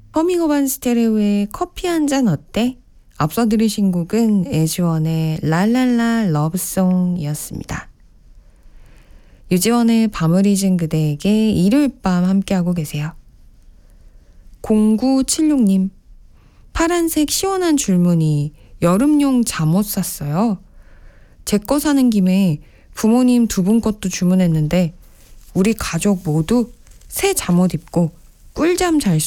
허밍어반 스테레오의 커피 한 잔 어때? 앞서 들으신 곡은 에즈원의 랄랄라 러브송이었습니다. 유지원의 밤을 잊은 그대에게 일요일 밤 함께하고 계세요. 0976님, 파란색 시원한 줄무늬 여름용 잠옷 샀어요. 제 거 사는 김에 부모님 두 분 것도 주문했는데 우리 가족 모두 새 잠옷 입고 꿀잠 잘 수